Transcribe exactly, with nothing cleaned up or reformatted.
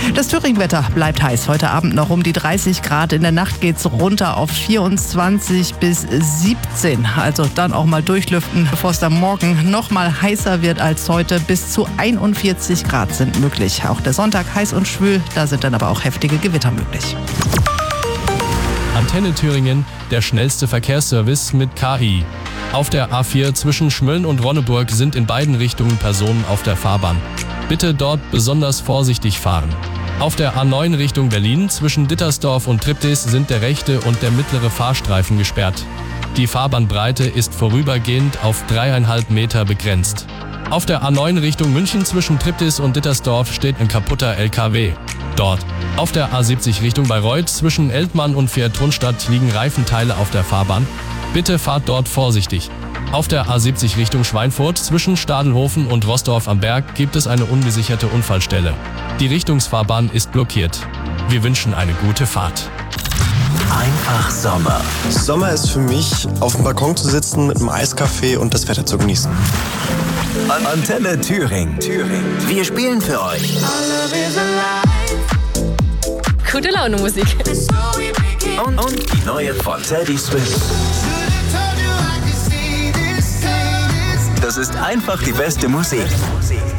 Das Thüringen-Wetter bleibt heiß. Heute Abend noch um die dreißig Grad. In der Nacht geht's runter auf vierundzwanzig bis siebzehn. Also dann auch mal durchlüften, bevor es dann morgen noch mal heißer wird als heute. Bis zu einundvierzig Grad sind möglich. Auch der Sonntag heiß und schwül. Da sind dann aber auch heftige Gewitter möglich. Antenne Thüringen, der schnellste Verkehrsservice mit K I. Auf der A vier zwischen Schmölln und Ronneburg sind in beiden Richtungen Personen auf der Fahrbahn. Bitte dort besonders vorsichtig fahren. Auf der A neun Richtung Berlin zwischen Dittersdorf und Triptis sind der rechte und der mittlere Fahrstreifen gesperrt. Die Fahrbahnbreite ist vorübergehend auf dreieinhalb Meter begrenzt. Auf der A neun Richtung München zwischen Triptis und Dittersdorf steht ein kaputter L K W. Dort. Auf der A siebzig Richtung Bayreuth zwischen Eltmann und Vier-Turnstadt liegen Reifenteile auf der Fahrbahn. Bitte fahrt dort vorsichtig. Auf der A siebzig Richtung Schweinfurt zwischen Stadelhofen und Roßdorf am Berg gibt es eine ungesicherte Unfallstelle. Die Richtungsfahrbahn ist blockiert. Wir wünschen eine gute Fahrt. Einfach Sommer. Sommer ist für mich, auf dem Balkon zu sitzen mit einem Eiskaffee und das Wetter zu genießen. Antenne Thüringen. Thüringen. Wir spielen für euch. Gute Laune Musik. Und, und die neue von Teddy Swims. Das ist einfach die beste Musik.